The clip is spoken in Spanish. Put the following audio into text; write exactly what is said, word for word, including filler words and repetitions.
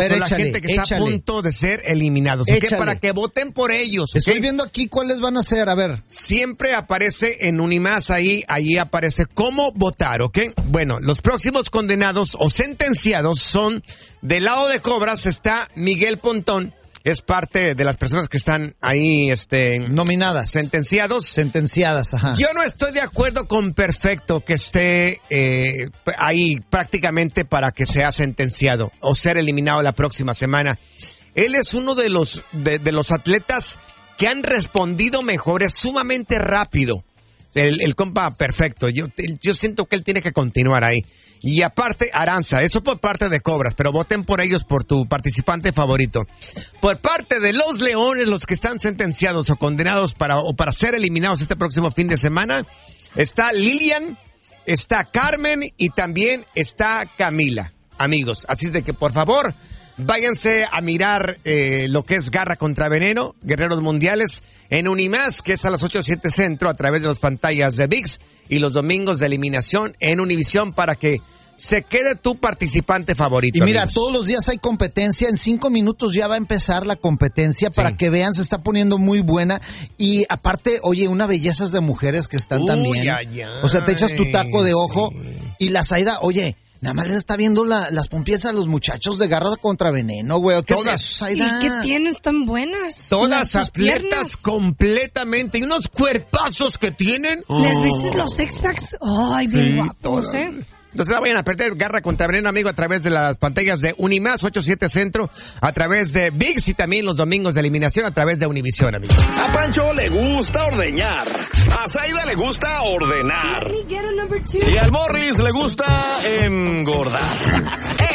ver, son échale, la gente que échale. está a punto de ser eliminados, ¿ok? Échale. Para que voten por ellos, ¿ok? Estoy viendo aquí cuáles van a ser, a ver. Siempre aparece en Unimás ahí, ahí aparece cómo votar, ¿ok? Bueno, los próximos condenados o sentenciados son, del lado de Cobras está Miguel Pontón, es parte de las personas que están ahí, este... Nominadas. Sentenciados. Sentenciadas, ajá. Yo no estoy de acuerdo con Perfecto que esté eh, ahí prácticamente para que sea sentenciado o ser eliminado la próxima semana. Él es uno de los, de, de los atletas que han respondido mejor, es sumamente rápido. El, el compa Perfecto, yo, yo siento que él tiene que continuar ahí. Y aparte, Aranza, eso por parte de Cobras, pero voten por ellos, por tu participante favorito. Por parte de los Leones, los que están sentenciados o condenados para, o para ser eliminados este próximo fin de semana, está Lilian, está Carmen y también está Camila, amigos. Así es de que, por favor, váyanse a mirar eh, lo que es Garra contra Veneno, Guerreros Mundiales, en Unimás, que es a las ocho siete Centro, a través de las pantallas de V I X, y los domingos de eliminación en Univisión, para que se quede tu participante favorito. Y mira, amigos. todos los días hay competencia. En cinco minutos ya va a empezar la competencia, Sí. para que vean, se está poniendo muy buena. Y aparte, oye, una belleza de mujeres que están Uy, también. ay, ay, O sea, te echas tu taco de ojo, sí. y la Zaida, oye, nada más les está viendo la, las pompias a los muchachos de Garra contra Veneno, güey. ¿Qué Todas. es eso, ¿Y Zaida? qué tienes tan buenas? Todas Sus atletas piernas. completamente, y unos cuerpazos que tienen. ¿Les Oh. viste los six-packs? Ay, bien Sí, guapos, todas. ¿eh? Entonces la vayan a perder, Garra contra Veneno, amigo, a través de las pantallas de Unimás, ocho siete Centro, a través de V I X y también los domingos de eliminación a través de Univisión, amigo. A Pancho le gusta ordeñar. A Zaida le gusta ordenar. Y al Morris le gusta engordar.